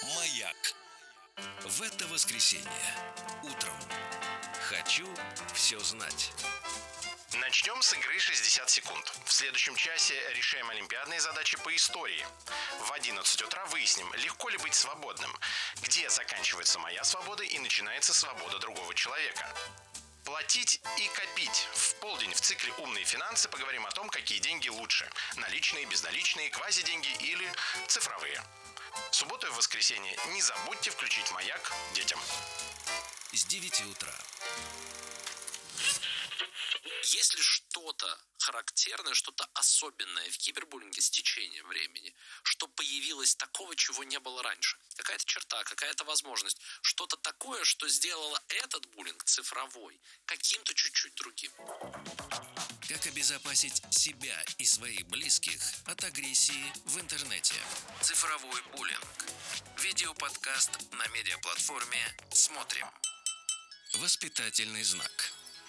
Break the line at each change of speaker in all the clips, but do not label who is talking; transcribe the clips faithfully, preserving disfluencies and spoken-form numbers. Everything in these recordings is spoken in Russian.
Маяк. В это воскресенье утром. Хочу все знать.
Начнем с игры шестьдесят секунд. В следующем часе решаем олимпиадные задачи по истории. В одиннадцать утра выясним, легко ли быть свободным, где заканчивается моя свобода и начинается свобода другого человека. Платить и копить. В полдень в цикле «Умные финансы» поговорим о том, какие деньги лучше. Наличные, безналичные, квазиденьги или цифровые. В субботу и в воскресенье не забудьте включить «Маяк» детям.
С девяти утра.
Есть ли что-то характерное, что-то особенное в кибербуллинге с течением времени, что появилось такого, чего не было раньше? Какая-то черта, какая-то возможность, что-то такое, что сделало этот буллинг цифровой каким-то чуть-чуть другим.
Как обезопасить себя и своих близких от агрессии в интернете? Цифровой буллинг. Видеоподкаст на медиаплатформе «Смотрим». Воспитательный знак.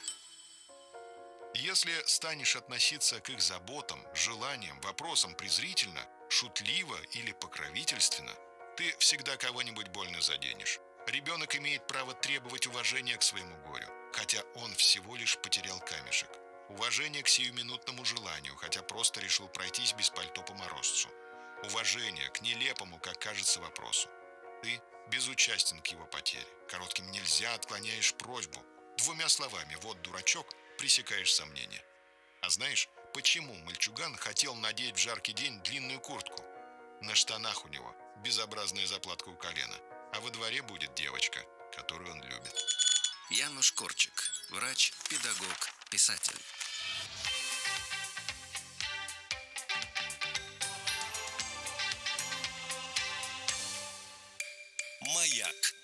Если станешь относиться к их заботам, желаниям, вопросам презрительно, шутливо или покровительственно, ты всегда кого-нибудь больно заденешь. Ребенок имеет право требовать уважения к своему горю, хотя он всего лишь потерял камешек. Уважение к сиюминутному желанию, хотя просто решил пройтись без пальто по морозцу. Уважение к нелепому, как кажется, вопросу. Ты безучастен к его потере. Коротким «нельзя» отклоняешь просьбу. Двумя словами «вот дурачок» пресекаешь сомнения. А знаешь, почему мальчуган хотел надеть в жаркий день длинную куртку? На штанах у него безобразная заплатка у колена, а во дворе будет девочка, которую он любит.
Януш Корчик. Врач, педагог, писатель. Маяк.